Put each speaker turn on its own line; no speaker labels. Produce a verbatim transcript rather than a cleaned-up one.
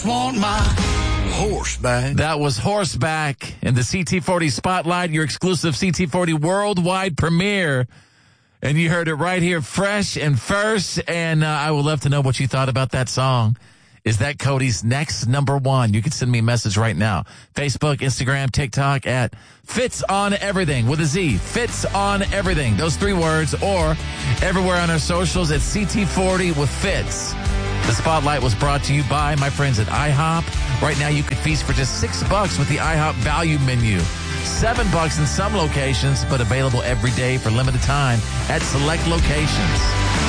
just want my horseback.
That was Horseback in the C T forty Spotlight, your exclusive C T forty worldwide premiere. And you heard it right here, fresh and first. And uh, I would love to know what you thought about that song. Is that Cody's next number one? You can send me a message right now. Facebook, Instagram, TikTok at Fitz on Everything with a Z. Fitz on Everything. Those three words, or everywhere on our socials at C T forty with Fitz. The Spotlight was brought to you by my friends at IHOP. Right now you could feast for just six bucks with the IHOP value menu. Seven bucks in some locations, but available every day for limited time at select locations.